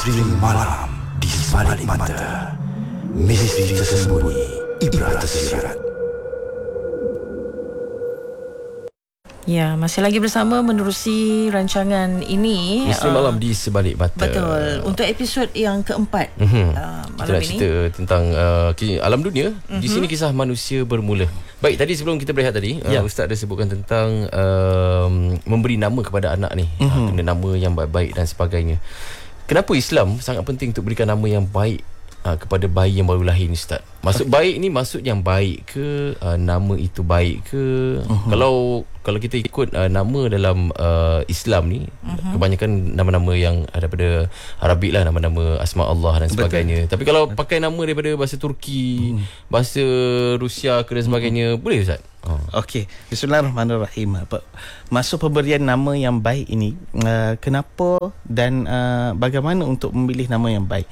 Misteri malam di sebalik mata. Misteri tersembunyi, ibrah tersirat. Ya, masih lagi bersama menerusi rancangan ini. Misteri malam di sebalik mata. Betul. Untuk episod yang keempat kita malam nak ini. cerita tentang alam dunia. Di sini kisah manusia bermula. Baik, tadi sebelum kita berehat tadi, Ustaz ada sebutkan tentang memberi nama kepada anak ni. Kena nama yang baik-baik dan sebagainya. Kenapa Islam sangat penting untuk berikan nama yang baik kepada bayi yang baru lahir ni, Ustaz? Maksud baik ni maksud yang baik ke? Nama itu baik ke? Kalau kita ikut nama dalam Islam ni, kebanyakan nama-nama yang daripada Arabik lah, nama-nama asma Allah dan sebagainya. Tapi kalau pakai nama daripada bahasa Turki, bahasa Rusia ke dan sebagainya, boleh, Ustaz? Okey, bismillahirrahmanirrahim. Masuk pemberian nama yang baik ini, kenapa dan bagaimana untuk memilih nama yang baik?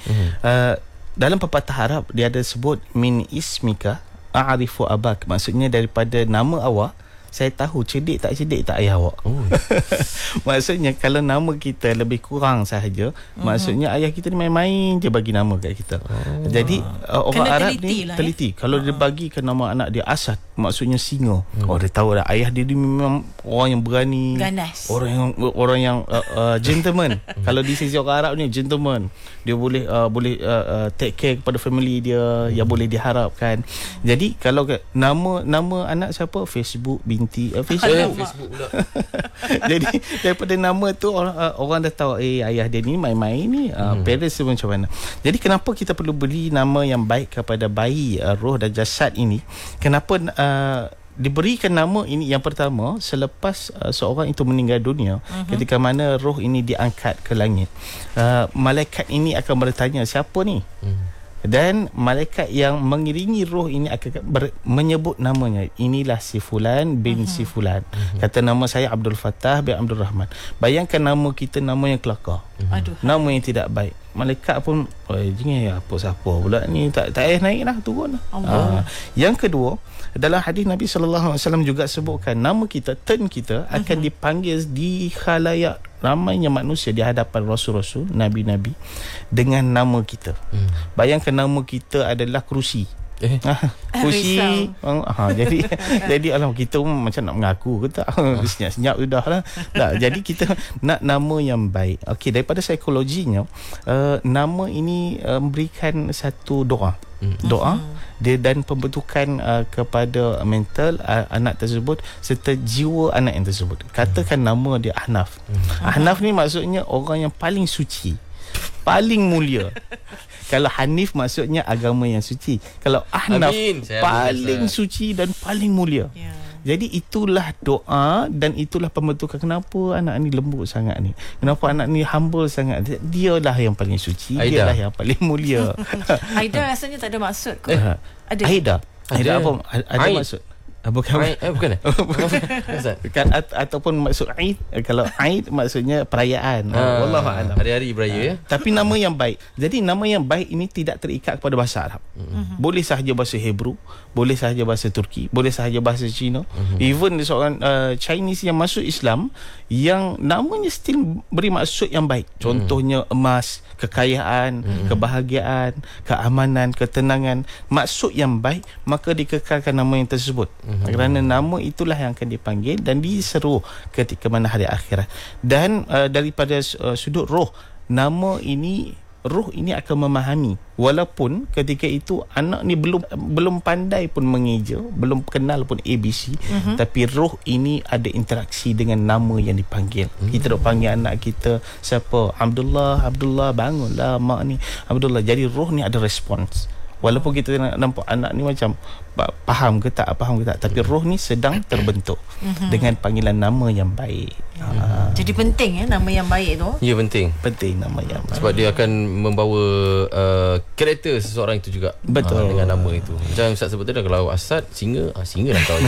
Dalam pepatah Arab dia ada sebut min ismika a'rifu abak, maksudnya daripada nama awak saya tahu cerdik tak ayah awak. Maksudnya kalau nama kita lebih kurang sahaja, maksudnya ayah kita ni main-main je bagi nama kat kita. Jadi orang Arab ni teliti. Kalau dia bagi ke nama anak dia Asad, maksudnya singa. Dia tahu dah ayah dia memang orang yang berani, ganas, orang yang gentleman. Kalau di sisi orang Arab ni gentleman, dia boleh take care kepada family dia yang boleh diharapkan. Jadi kalau nama anak siapa, Facebook binti Facebook pula. Jadi daripada nama tu orang dah tahu ayah dia ni main-main ni, parents dia macam mana. Jadi kenapa kita perlu beri nama yang baik kepada bayi roh dan jasad ini? Kenapa diberikan nama ini? Yang pertama, selepas seorang itu meninggal dunia, ketika mana roh ini diangkat ke langit, malaikat ini akan bertanya, siapa ni? Dan malaikat yang mengiringi roh ini akan menyebut namanya, inilah si fulan bin si fulan. Kata nama saya Abdul Fattah bin Abdul Rahman. Bayangkan nama kita nama yang kelakar, nama yang tidak baik. Malaikat pun jangan apa siapa pula ni, tak payah naik lah, turun lah. Yang kedua, dalam hadis Nabi SAW juga sebutkan nama kita, turn kita akan dipanggil di khalayak ramainya manusia di hadapan rasul-rasul, nabi-nabi dengan nama kita. Bayangkan nama kita adalah kerusi. Kerusi. Jadi alam kita pun macam nak mengaku ke tak? Senyap-senyap sudah lah. Jadi kita nak nama yang baik. Okey, daripada psikologinya, nama ini memberikan satu doa dia dan pembentukan kepada mental anak tersebut serta jiwa anak yang tersebut. Katakan nama dia Ahnaf. Ahnaf ni maksudnya orang yang paling suci, paling mulia. Kalau Hanif maksudnya agama yang suci. Kalau Ahnaf paling suci dan paling mulia. Jadi itulah doa dan itulah pembentukan kenapa anak ni lembut sangat ni, kenapa anak ni humble sangat. Dialah yang paling suci, dialah yang paling mulia. Aida rasanya tak ada maksud kot. Ada Aida apa? Ada maksud? Bukan ataupun maksud Aid. Kalau Aid maksudnya perayaan, wallahu a'lam, hari-hari beraya. Tapi nama yang baik. Jadi nama yang baik ini tidak terikat kepada bahasa Arab. Boleh sahaja bahasa Hebrew, boleh sahaja bahasa Turki, boleh sahaja bahasa Cina. Even seorang Chinese yang masuk Islam, yang namanya still beri maksud yang baik. Contohnya emas, kekayaan, kebahagiaan, keamanan, ketenangan. Maksud yang baik, maka dikekalkan nama yang tersebut. Kerana nama itulah yang akan dipanggil dan diseru ketika mana hari akhirat. Dan daripada sudut roh, nama ini, roh ini akan memahami, walaupun ketika itu anak ni belum pandai pun mengeja, belum kenal pun ABC, tapi roh ini ada interaksi dengan nama yang dipanggil. Kita dok panggil anak kita siapa, Abdullah, bangunlah mak ni Abdullah. Jadi roh ni ada respons. Walaupun kita nampak anak ni macam faham ke tak, tapi roh ni sedang terbentuk dengan panggilan nama yang baik. Jadi penting nama yang baik tu. Ya, penting nama yang baik. Sebab dia akan membawa karakter seseorang itu juga. Betul. Dengan nama itu. Macam Ustaz sebut tadi, kalau Asad, singa dah tahu.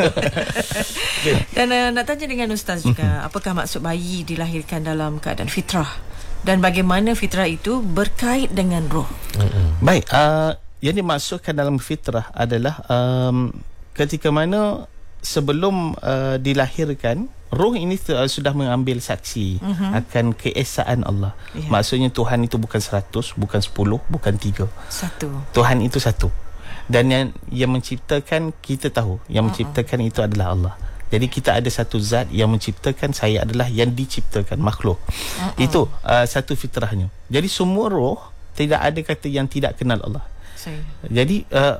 Dan nak tanya dengan Ustaz juga, apakah maksud bayi dilahirkan dalam keadaan fitrah dan bagaimana fitrah itu berkait dengan roh? Baik, yang dimaksudkan dalam fitrah adalah ketika mana sebelum dilahirkan roh ini sudah mengambil saksi akan keesaan Allah. Maksudnya Tuhan itu bukan 100, bukan 10, bukan 3. Satu. Tuhan itu satu. Dan yang menciptakan, kita tahu yang menciptakan itu adalah Allah. Jadi kita ada satu zat yang menciptakan, saya adalah yang diciptakan, makhluk. Itu satu fitrahnya. Jadi semua roh, tidak ada kata yang tidak kenal Allah. Jadi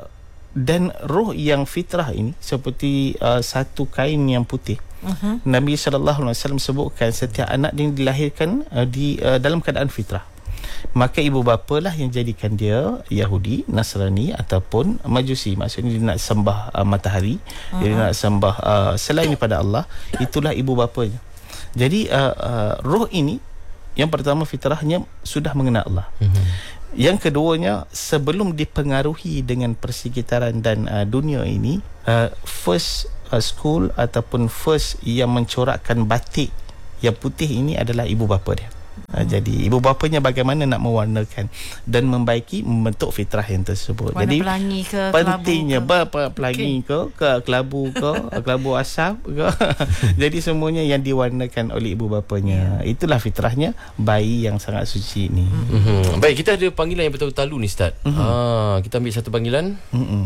dan roh yang fitrah ini seperti satu kain yang putih. Nabi SAW sebutkan setiap anak yang dilahirkan dalam keadaan fitrah. Maka ibu bapa lah yang jadikan dia Yahudi, Nasrani ataupun Majusi. Maksudnya dia nak sembah matahari, dia nak sembah selain daripada Allah. Itulah ibu bapanya. Jadi roh ini, yang pertama fitrahnya sudah mengenal Allah. Yang keduanya, sebelum dipengaruhi dengan persekitaran dan dunia ini, first school ataupun first yang mencorakkan batik yang putih ini adalah ibu bapa dia. Jadi ibu bapanya bagaimana nak mewarnakan dan membentuk fitrah yang tersebut. Warna jadi pelangi ke pentingnya pelangi okay. ke kelabu ke kelabu asap ke jadi semuanya yang diwarnakan oleh ibu bapanya. Itulah fitrahnya bayi yang sangat suci ini. Baik, kita ada panggilan yang betul-betul ni, Ustaz. Kita ambil satu panggilan.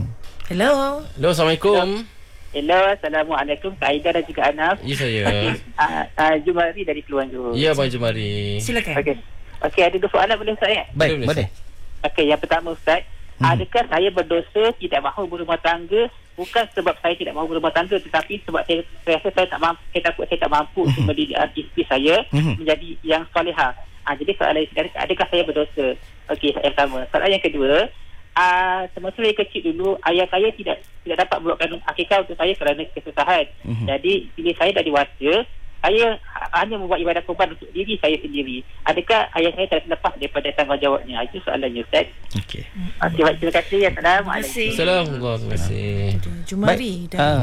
Hello. Hello, Assalamualaikum. Hello, Assalamualaikum Kak Aida dan juga Anaf. Ya, saya. Jumari dari Keluang Johor. Ya, Abang Jumari. Silakan. Okey, ada dua soalan boleh Ustaz ya? Baik, boleh. Okey, yang pertama Ustaz, adakah saya berdosa tidak mahu berumah tangga bukan sebab saya tidak mahu berumah tangga, tetapi sebab saya rasa saya tak mampu, saya takut saya tak mampu untuk mendidik isteri saya menjadi yang solehah. Jadi soalan saya, adakah saya berdosa? Okey, yang pertama. Soalan yang kedua, semasa saya kecil dulu, ayah saya tidak dapat buatkan akikah untuk saya kerana kesusahan. Jadi bila saya dah dewasa, saya hanya membuat ibadah korban untuk diri saya sendiri. Adakah ayah saya tak lepas daripada tanggungjawabnya? Itu soalannya, Ustaz. Okey. Terima kasih. Assalamualaikum. Assalamualaikum. Terima kasih. Jumari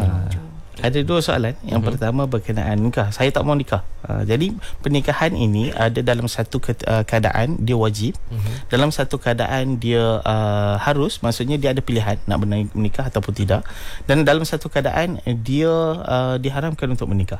ada dua soalan. Yang pertama berkenaan nikah. Saya tak mau nikah. Jadi pernikahan ini ada dalam satu keadaan dia wajib, dalam satu keadaan dia harus, maksudnya dia ada pilihan nak menikah ataupun tidak, dan dalam satu keadaan dia diharamkan untuk menikah.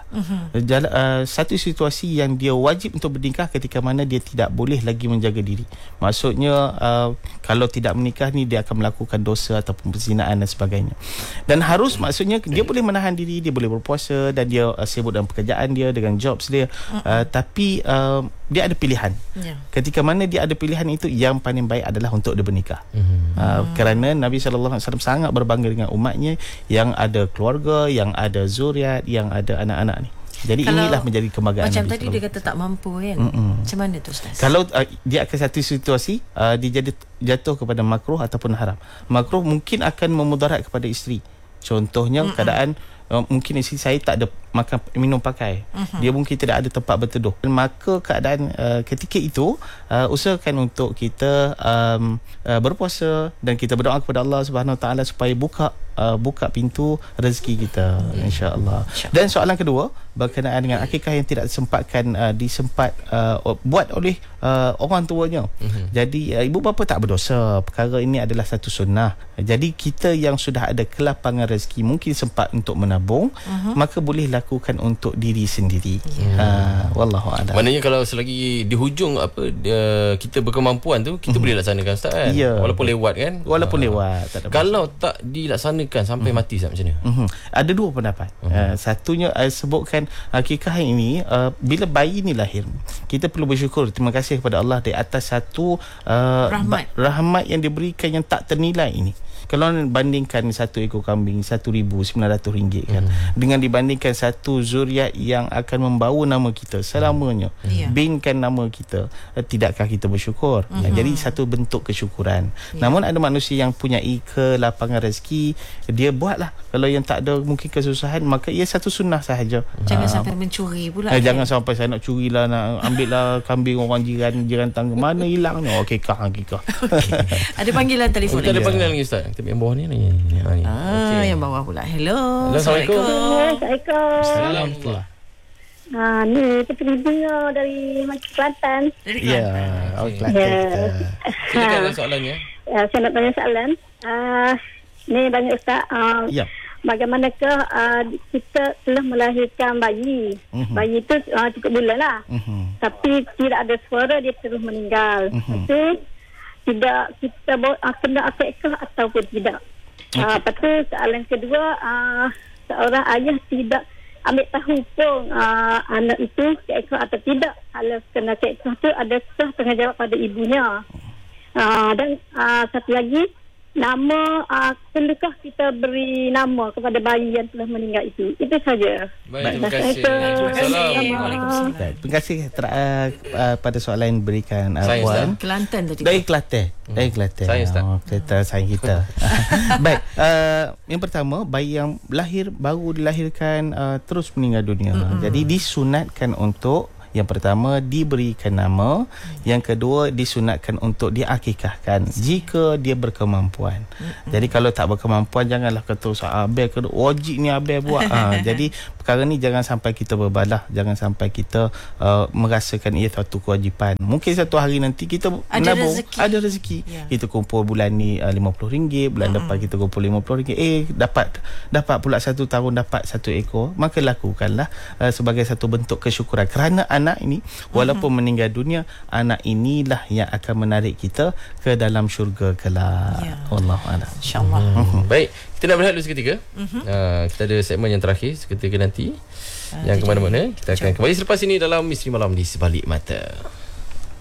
Satu situasi yang dia wajib untuk bernikah ketika mana dia tidak boleh lagi menjaga diri. Maksudnya kalau tidak menikah ni dia akan melakukan dosa ataupun perzinaan dan sebagainya. Dan harus maksudnya dia boleh menahan diri, dia boleh berpuasa dan dia sibuk dalam pekerjaan dia, dengan jobs dia, tapi dia ada pilihan. Ketika mana dia ada pilihan itu, yang paling baik adalah untuk dia bernikah. Kerana Nabi SAW sangat berbangga dengan umatnya yang ada keluarga, yang ada zuriat, yang ada anak-anak ni. Jadi kalau inilah menjadi kebanggaan. Macam Nabi tadi dia kata tak mampu kan. Macam mana tu, Ustaz? Kalau dia akan satu situasi dia jatuh kepada makruh ataupun haram. Makruh mungkin akan memudarat kepada isteri. Contohnya keadaan mungkin isteri saya tak ada makan minum pakai, dia mungkin tidak ada tempat berteduh, maka keadaan ketika itu usahakan untuk kita berpuasa dan kita berdoa kepada Allah Subhanahu Wa Taala supaya buka pintu rezeki kita, insya-Allah. Dan soalan kedua berkenaan dengan akikah yang tidak disempat buat oleh orang tuanya. Jadi ibu bapa tak berdosa, perkara ini adalah satu sunnah. Jadi kita yang sudah ada kelapangan rezeki, mungkin sempat untuk menabung, maka boleh lakukan untuk diri sendiri. Wallahu a'lam. Maknanya kalau selagi di hujung kita berkemampuan tu, kita boleh laksanakan, Ustaz kan? Walaupun lewat kan? Walaupun lewat, tak ada kalau tak dilaksanakan sampai mati, Ustaz, macam mana? Ada dua pendapat. Satunya sebutkan akikah ini bila bayi ni lahir, kita perlu bersyukur, terima kasih kepada Allah di atas satu rahmat yang diberikan yang tak ternilai ini. Kalau bandingkan satu ekor kambing RM1,900 kan, dengan dibandingkan satu zuriat yang akan membawa nama kita selamanya, binkan nama kita, tidakkah kita bersyukur? Jadi satu bentuk kesyukuran. Namun ada manusia yang punya kelapangan rezeki, dia buatlah. Kalau yang tak ada mungkin kesusahan, maka ia satu sunnah sahaja. Jangan sampai mencuri pula. Jangan sampai saya nak curilah, nak ambil lah kambing orang jiran tangga, mana hilangnya. Okey, akikah. Ada panggilan telefon. Kita ada panggilan lagi, Ustaz. Kita yang bawah ni. Okay. Yang bawah pula. Hello. Assalamualaikum. Assalamualaikum. Ni Puteri Bunga dari Kelantan. Dari Kelantan. Silakan soalannya. Saya nak tanya soalan. Ni banyak Ustaz. bagaimanakah kita telah melahirkan bayi. Bayi itu cukup bulan lah. Tapi tidak ada suara, dia terus meninggal. Itu tidak kita kena akikah ataupun tidak. Lepas tu soalan kedua, seorang ayah tidak ambil tahu pun anak itu akikah atau tidak. Kalau kena akikah tu ada sah tanggungjawab pada ibunya. Dan satu lagi, nama, perlukah kita beri nama kepada bayi yang telah meninggal itu? Itu saja. Baik, terima kasih. Waalaikumsalam. Terima kasih pada soalan yang diberikan Puan. Kelantan tadi. Dari Kelantan. Sains tak? Kita sains kita. Baik, yang pertama, bayi yang baru dilahirkan terus meninggal dunia. Jadi disunatkan untuk yang pertama diberikan nama, yang kedua disunatkan untuk diakikahkan jika dia berkemampuan. Jadi kalau tak berkemampuan, janganlah kata abang kena wajib ni abang buat. Jadi perkara ni jangan sampai kita berbalah, jangan sampai kita merasakan ia satu kewajipan. Mungkin satu hari nanti kita menabung, ada rezeki. Kita kumpul bulan ni RM50, bulan depan kita kumpul RM50. Dapat pula 1 tahun dapat 1 ekor, maka lakukanlah sebagai satu bentuk kesyukuran kerana anak ini walaupun meninggal dunia, anak inilah yang akan menarik kita ke dalam syurga kelak. Wallahualam. InsyaAllah. Baik, kita nak berehat dulu seketika. Kita ada segmen yang terakhir seketika nanti. Yang ke mana-mana, kita akan kembali selepas ini dalam Misteri Malam di Sebalik Mata.